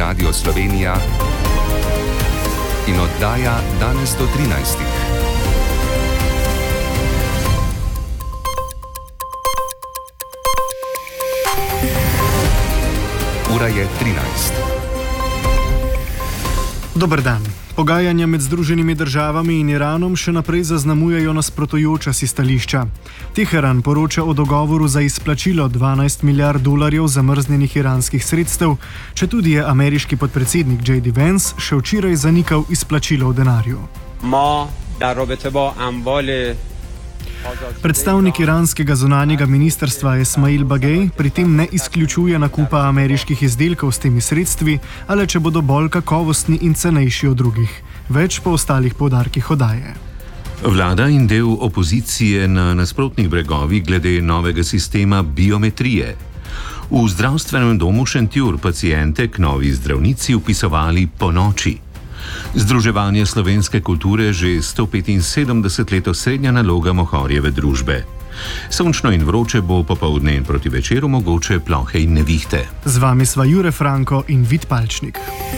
Radio Slovenija in oddaja danes do 13. Ura je 13. Dober dan. Pogajanja med Združenimi državami in Iranom še naprej zaznamujejo nasprotujoča si stališča. Teheran poroča o dogovoru za izplačilo $12 milijard zamrznjenih iranskih sredstev, četudi je ameriški podpredsednik J.D. Vance še včeraj zanikal izplačilo v denarju. Predstavnik iranskega zunanjega ministrstva Esmail Bagej pri tem ne izključuje nakupa ameriških izdelkov s temi sredstvi, ale če bodo bolj kakovostni in cenejši od drugih. Več po ostalih poudarkih oddaje. Vlada in del opozicije na nasprotnih bregovih glede novega sistema biometrije. V zdravstvenem domu Šentjur paciente k novi zdravnici vpisovali po noči. Združevanje slovenske kulture že 175 let osrednja naloga Mohorjeve družbe. Sončno in vroče bo popoldne in proti večeru mogoče plohe in nevihte. Z vami sva Jure Franko in Vid Palčnik.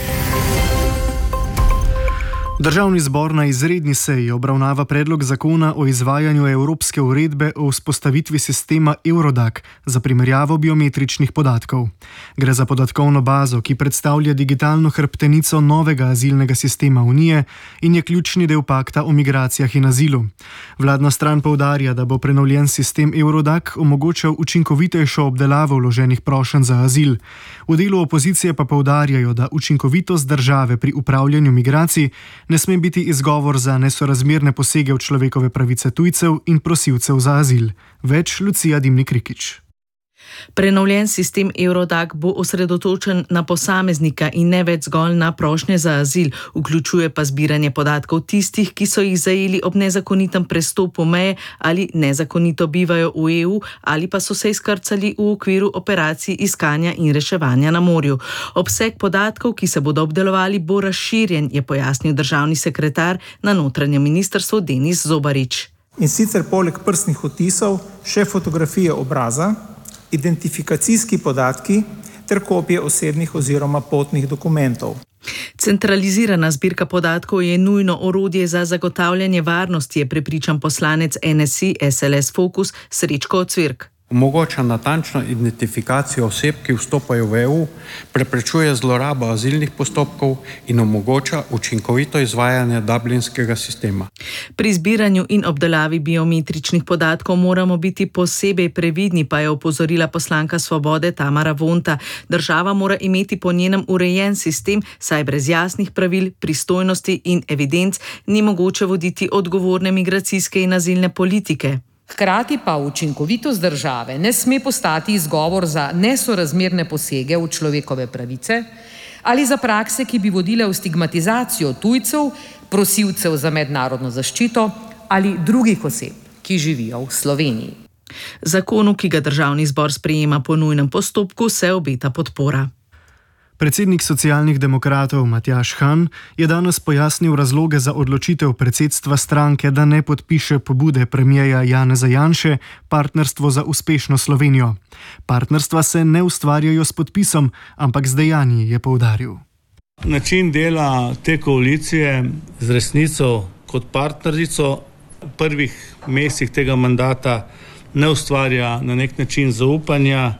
Državni zbor na izredni seji obravnava predlog zakona o izvajanju Evropske uredbe o vzpostavitvi sistema Eurodac za primerjavo biometričnih podatkov. Gre za podatkovno bazo, ki predstavlja digitalno hrbtenico novega azilnega sistema Unije in je ključni del pakta o migracijah in azilu. Vladna stran poudarja, da bo prenovljen sistem Eurodac omogočal učinkovitejšo obdelavo vloženih prošenj za azil. V delu opozicije pa poudarjajo, da učinkovitost države pri upravljanju migracij ne sme biti izgovor za nesorazmerne posege v človekove pravice tujcev in prosilcev za azil. Več Lucija Dimnik-Rikić. Prenovljen sistem Eurodac bo osredotočen na posameznika in ne več zgolj na prošnje za azil, vključuje pa zbiranje podatkov tistih, ki so jih zajeli ob nezakonitem prestopu meje ali nezakonito bivajo v EU ali pa so se izkrcali v okviru operacij iskanja in reševanja na morju. Obseg podatkov, ki se bodo obdelovali, bo razširjen, je pojasnil državni sekretar na notranjem ministrstvu Denis Zobarič. In sicer poleg prstnih odtisov še fotografije obraza, identifikacijski podatki ter kopije osebnih oziroma potnih dokumentov. Centralizirana zbirka podatkov je nujno orodje za zagotavljanje varnosti, je prepričan poslanec NSI SLS Fokus Srečko Cvirk. Omogoča natančno identifikacijo oseb, ki vstopajo v EU, preprečuje zlorabo azilnih postopkov in omogoča učinkovito izvajanje dublinskega sistema. Pri zbiranju in obdelavi biometričnih podatkov moramo biti posebej previdni, pa je opozorila poslanka Svobode Tamara Vonta. Država mora imeti po njenem urejen sistem, saj brez jasnih pravil, pristojnosti in evidenc ni mogoče voditi odgovorne migracijske in azilne politike. Hkrati pa učinkovitost države ne sme postati izgovor za nesorazmerne posege v človekove pravice ali za prakse, ki bi vodile v stigmatizacijo tujcev, prosilcev za mednarodno zaščito ali drugih oseb, ki živijo v Sloveniji. Zakonu, ki ga državni zbor sprejema po nujnem postopku, se obeta podpora. Predsednik socialnih demokratov Matjaž Han je danes pojasnil razloge za odločitev predsedstva stranke, da ne podpiše pobude premierja Janeza Janše Partnerstvo za uspešno Slovenijo. Partnerstva se ne ustvarjajo s podpisom, ampak z dejanji, je poudaril. Način dela te koalicije z resnico kot partnerico v prvih mesecih tega mandata ne ustvarja na nek način zaupanja,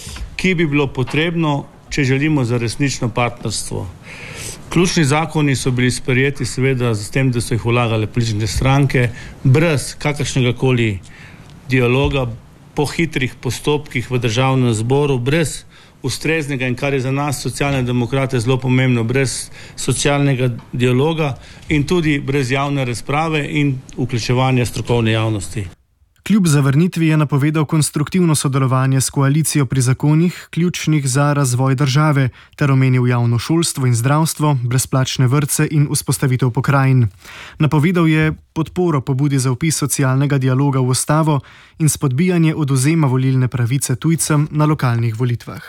ki bi bilo potrebno, če želimo za resnično partnerstvo. Ključni zakoni so bili sprejeti seveda z tem, da so jih vlagale politične stranke, brez kakršnega koli dialoga, po hitrih postopkih v državnem zboru, brez ustreznega in kar je za nas socialne demokrate zelo pomembno, brez socialnega dialoga in tudi brez javne razprave in vključevanja strokovne javnosti. Kljub zavrnitvi je napovedal konstruktivno sodelovanje s koalicijo pri zakonih, ključnih za razvoj države, ter omenil javno šolstvo in zdravstvo, brezplačne vrtce in vzpostavitev pokrajin. Napovedal je podporo pobudi za vpis socialnega dialoga v ustavo in spodbijanje odvzema volilne pravice tujcem na lokalnih volitvah.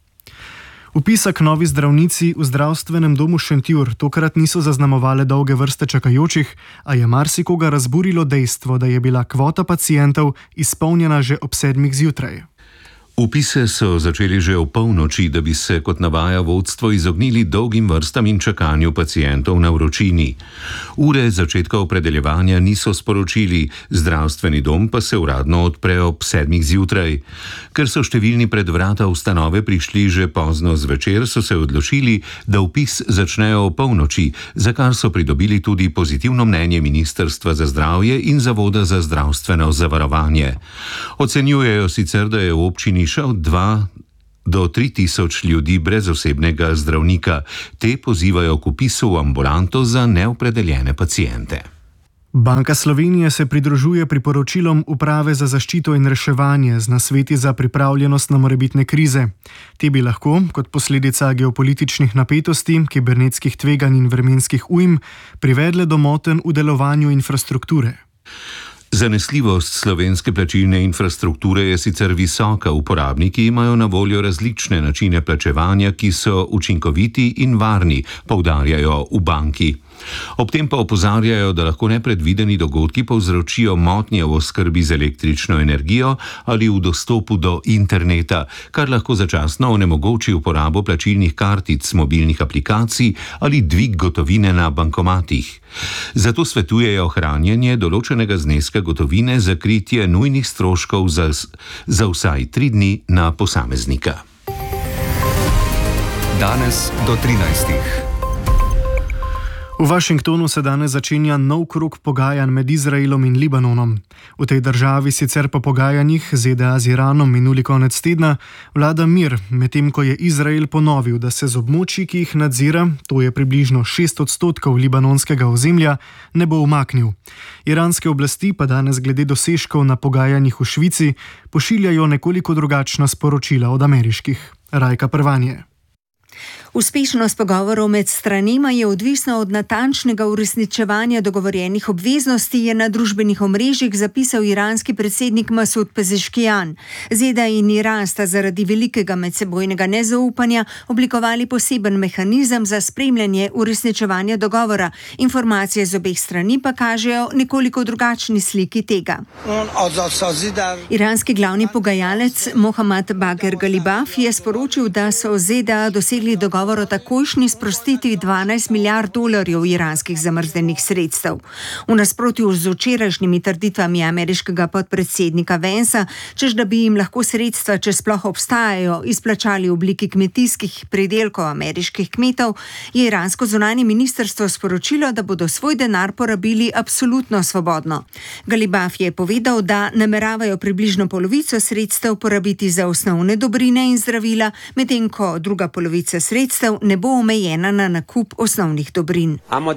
Vpisa k novi zdravnici v zdravstvenem domu Šentjur tokrat niso zaznamovale dolge vrste čakajočih, a je marsikoga razburilo dejstvo, da je bila kvota pacientov izpolnjena že ob 7:00 zjutraj. Vpise so začeli že v polnoči, da bi se, kot navaja vodstvo, izognili dolgim vrstam in čakanju pacientov na vročini. Ure začetka opredeljevanja niso sporočili, zdravstveni dom pa se uradno odpre ob 7 zjutraj. Ker so številni pred vrata ustanove prišli že pozno zvečer, so se odločili, da vpis začnejo o polnoči, za kar so pridobili tudi pozitivno mnenje Ministrstva za zdravje in Zavoda za zdravstveno zavarovanje. Ocenjujejo sicer, da je v občini še od 2 do 3 tisoč ljudi brez osebnega zdravnika. Te pozivajo k vpisu v ambulanto za neopredeljene paciente. Banka Slovenije se pridružuje priporočilom Uprave za zaščito in reševanje z nasveti za pripravljenost na morebitne krize. Te bi lahko, kot posledica geopolitičnih napetosti, kibernetskih tveganj in vremenskih ujm, privedle do motenj v delovanju infrastrukture. Zanesljivost slovenske plačilne infrastrukture je sicer visoka, uporabniki imajo na voljo različne načine plačevanja, ki so učinkoviti in varni, poudarjajo v banki. Ob tem pa opozarjajo, da lahko nepredvideni dogodki povzročijo motnje v oskrbi z električno energijo ali v dostopu do interneta, kar lahko začasno onemogoči uporabo plačilnih kartic, mobilnih aplikacij ali dvig gotovine na bankomatih. Zato svetujejo hranjenje določenega zneska gotovine za kritje nujnih stroškov za vsaj 3 dni na posameznika. Danes do 13. V Washingtonu se danes začenja nov krog pogajanj med Izraelom in Libanonom. V tej državi sicer po pogajanjih ZDA z Iranom minuli konec tedna vlada mir, medtem ko je Izrael ponovil, da se z območji, ki jih nadzira, to je približno 6% libanonskega ozemlja, ne bo umaknil. Iranske oblasti pa danes glede dosežkov na pogajanjih v Švici pošiljajo nekoliko drugačna sporočila od ameriških. Rajka Prvanje. Uspešnost pogovorov med stranima je odvisna od natančnega uresničevanja dogovorjenih obveznosti, je na družbenih omrežjih zapisal iranski predsednik Masud Pezeškijan. ZDA in Iran sta zaradi velikega medsebojnega nezaupanja oblikovali poseben mehanizem za spremljanje uresničevanja dogovora. Informacije z obeh strani pa kažejo nekoliko drugačni sliki tega. Iranski glavni pogajalec Mohammad Bagher Galibaf je sporočil, da so ZDA dosegli dogovor o takojšnji sprostitvi $12 milijard iranskih zamrznjenih sredstev. V nasprotju z včerajšnjimi trditvami ameriškega podpredsednika Vansa, češ da bi jim lahko sredstva, če sploh obstajajo, izplačali v obliki kmetijskih pridelkov ameriških kmetov, je iransko zunanje ministrstvo sporočilo, da bodo svoj denar porabili absolutno svobodno. Galibaf je povedal, da nameravajo približno polovico sredstev porabiti za osnovne dobrine in zdravila, medtem ko druga polovica sredstev ne bo omejena na nakup osnovnih dobrin.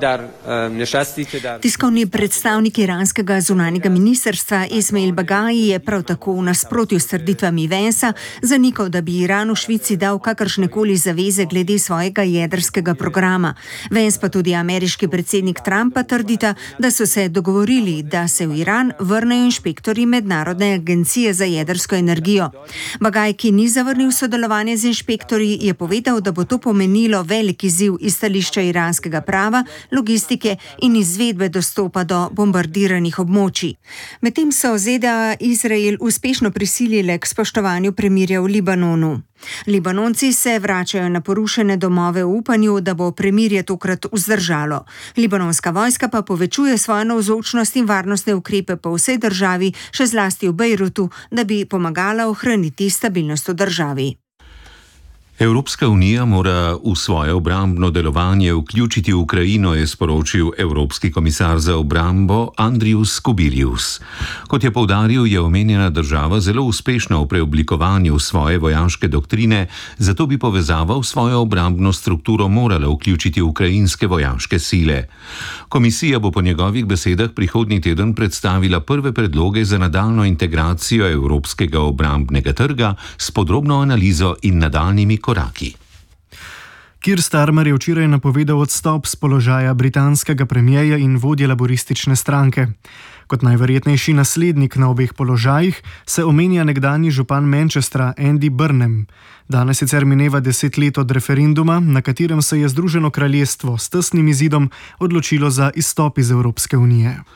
Tiskovni predstavnik iranskega zunanjega ministrstva Esmail Bagaji je prav tako v nasprotju s trditvami Vansa zanikal, da bi Iran v Švici dal kakršnekoli zaveze glede svojega jedrskega programa. Vans pa tudi ameriški predsednik Trumpa trdita, da so se dogovorili, da se v Iran vrnejo inšpektorji Mednarodne agencije za jedrsko energijo. Bagaj, ki ni zavrnil sodelovanje z inšpektorji, je povedal, da bo to pomenilo velik izziv iz stališča iranskega prava, logistike in izvedbe dostopa do bombardiranih območij. Medtem so ZDA Izrael uspešno prisilile k spoštovanju premirja v Libanonu. Libanonci se vračajo na porušene domove v upanju, da bo premirje tokrat vzdržalo. Libanonska vojska pa povečuje svojo navzočnost in varnostne ukrepe po vsej državi, še zlasti v Bejrutu, da bi pomagala ohraniti stabilnost v državi. Evropska unija mora v svoje obrambno delovanje vključiti Ukrajino, je sporočil Evropski komisar za obrambo Andrius Kubilius. Kot je poudaril, je omenjena država zelo uspešna v preoblikovanju svoje vojaške doktrine, zato bi povezava v svojo obrambno strukturo morala vključiti ukrajinske vojaške sile. Komisija bo po njegovih besedah prihodnji teden predstavila prve predloge za nadaljnjo integracijo evropskega obrambnega trga s podrobno analizo in nadaljnjimi koraki. Keir Starmer je včeraj napovedal odstop z položaja britanskega premierja in vodje laboristične stranke. Kot najverjetnejši naslednik na obeh položajih se omenja nekdanji župan Manchestra Andy Burnham. Danes sicer mineva 10 let od referenduma, na katerem se je Združeno kraljestvo s tesnim izidom odločilo za izstop iz Evropske unije.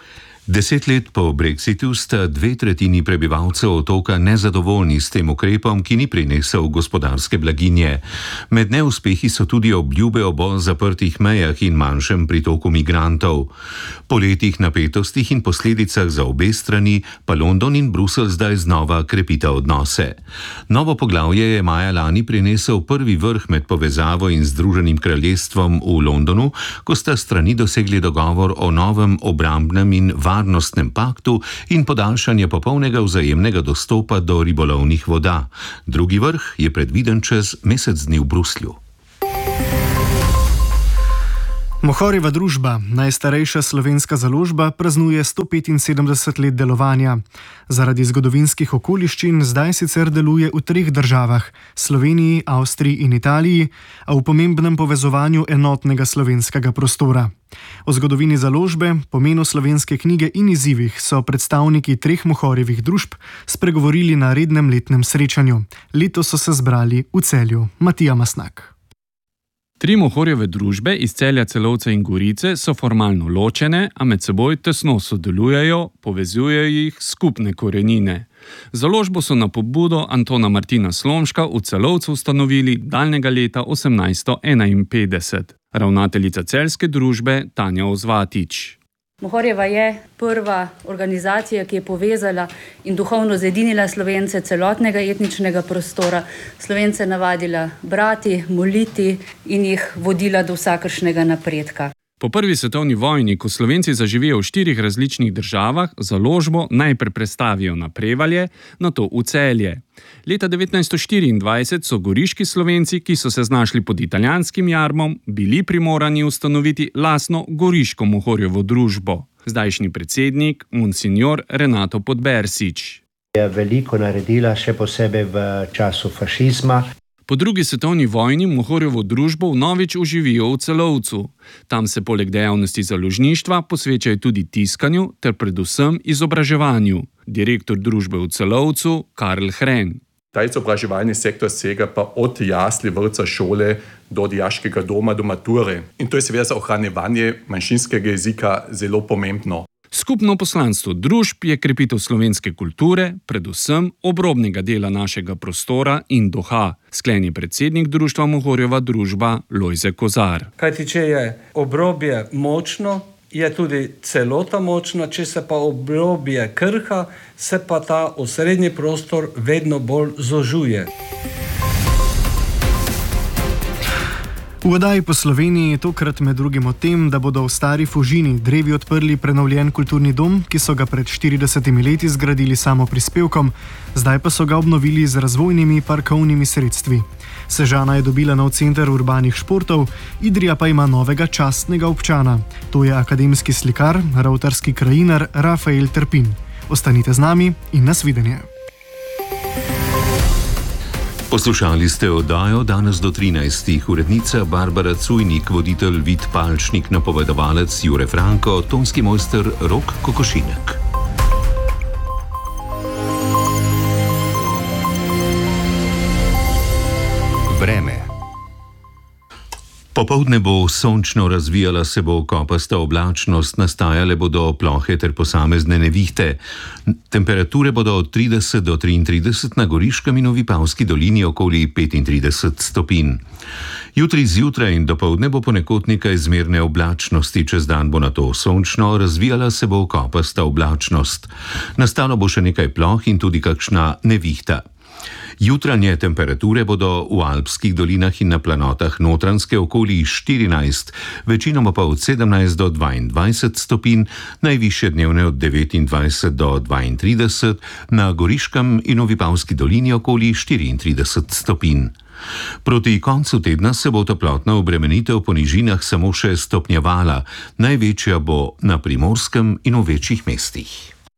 10 let po brexitu sta 2/3 prebivalcev otoka nezadovoljni s tem ukrepom, ki ni prinesel gospodarske blaginje. Med neuspehi so tudi obljube o bolj zaprtih mejah in manjšem pritoku migrantov. Po letih napetostih in posledicah za obe strani pa London in Bruselj zdaj znova krepita odnose. Novo poglavje je maja lani prinesel prvi vrh med povezavo in Združenim kraljestvom v Londonu, ko sta strani dosegli dogovor o novem obrambnem in varnostnem paktu in podaljšanje popolnega vzajemnega dostopa do ribolovnih voda. Drugi vrh je predviden čez mesec dni v Bruslju. Mohorjeva družba, najstarejša slovenska založba, praznuje 175 let delovanja. Zaradi zgodovinskih okoliščin zdaj sicer deluje v 3 državah: Sloveniji, Avstriji in Italiji, a v pomembnem povezovanju enotnega slovenskega prostora. O zgodovini založbe, pomenu slovenske knjige in izzivih so predstavniki 3 Mohorjevih družb spregovorili na rednem letnem srečanju. Letos so se zbrali v Celju. Matija Masnak. 3 Mohorjeve družbe iz Celja, Celovca in Gorice so formalno ločene, a med seboj tesno sodelujejo, povezujejo jih skupne korenine. Založbo so na pobudo Antona Martina Slomška v Celovcu ustanovili daljnega leta 1851. Ravnateljica celjske družbe Tanja Ozvatič. Mohorjeva je prva organizacija, ki je povezala in duhovno zedinila Slovence celotnega etničnega prostora, Slovence navadila brati, moliti in jih vodila do vsakršnega napredka. Po prvi svetovni vojni, ko Slovenci zaživijo v 4 različnih državah, založbo najprej prestavijo na Prevalje, nato v Celje. Leta 1924 so goriški Slovenci, ki so se znašli pod italijanskim jarmom, bili primorani ustanoviti lastno goriško Mohorjevo družbo. Zdajšnji predsednik, monsignor Renato Podbersič. Je veliko naredila, še posebej v času fašizma. Po drugi svetovni vojni Mohorjevo družbo vnovič oživijo v Celovcu. Tam se poleg dejavnosti založništva posvečajo tudi tiskanju ter predvsem izobraževanju. Direktor družbe v Celovcu Karl Hren. Ta izobraževalni sektor sega pa od jasli, vrtca, šole do dijaškega doma, do mature. In to je seveda za ohranjevanje manjšinskega jezika zelo pomembno. Skupno poslanstvo družb je krepitev slovenske kulture, predvsem obrobnega dela našega prostora in duha, skleni predsednik društva Mohorjeva družba Lojze Kozar. Kajti če je obrobje močno, je tudi celota močna, če se pa obrobje krha, se pa ta osrednji prostor vedno bolj zožuje. V oddaji po Sloveniji tokrat med drugim o tem, da bodo v Stari Fužini drevi odprli prenovljen kulturni dom, ki so ga pred 40 leti zgradili samo prispevkom, zdaj pa so ga obnovili z razvojnimi parkovnimi sredstvi. Sežana je dobila nov center urbanih športov, Idrija pa ima novega častnega občana. To je akademski slikar, ravtarski krajinar Rafael Trpin. Ostanite z nami in nasvidenje. Poslušali ste oddajo danes do 13. Urednica Barbara Cujnik, voditelj Vid Palčnik, napovedovalec Jure Franko, tonski mojster Rok Kokošinek. Vreme. Popoldne bo sončno, razvijala se bo kopasta oblačnost, nastajale bodo plohe ter posamezne nevihte. Temperature bodo od 30 do 33, na Goriškem in v Vipavski dolini okoli 35 stopinj. Jutri zjutraj in dopoldne bo ponekod nekaj zmerne oblačnosti, čez dan bo nato sončno, razvijala se bo kopasta oblačnost. Nastalo bo še nekaj ploh in tudi kakšna nevihta. Jutranje temperature bodo v alpskih dolinah in na planotah Notranjske okoli 14, večinoma pa od 17 do 22 stopinj, najvišje dnevne od 29 do 32, na Goriškem in v Vipavski dolini okoli 34 stopinj. Proti koncu tedna se bo toplotna obremenitev po nižinah samo še stopnjevala, največja bo na Primorskem in v večjih mestih.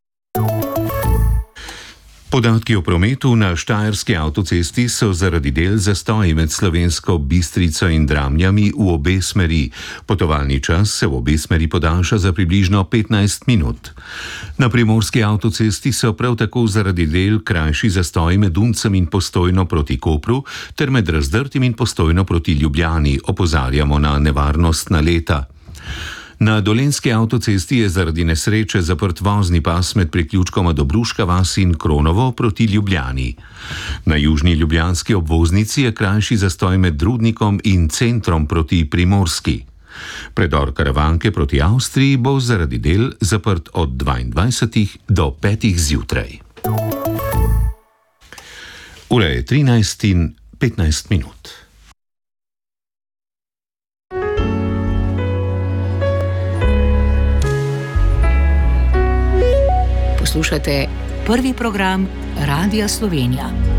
Podatki o prometu na Štajerski avtocesti so zaradi del zastoji med Slovensko Bistrico in Dramljami v obe smeri. Potovalni čas se v obe smeri podaljša za približno 15 minut. Na Primorski avtocesti so prav tako zaradi del krajši zastoji med Duncem in Postojno proti Kopru ter med Razdrtim in Postojno proti Ljubljani, opozarjamo na nevarnost naleta. Na Dolenjski avtocesti je zaradi nesreče zaprt vozni pas med priključkoma Dobruška vas in Kronovo proti Ljubljani. Na južni ljubljanski obvoznici je krajši zastoj med Rudnikom in centrom proti Primorski. Predor Karavanke proti Avstriji bo zaradi del zaprt od 22 do 5 zjutraj. Ura je 13:15. Poslušate prvi program Radia Slovenija.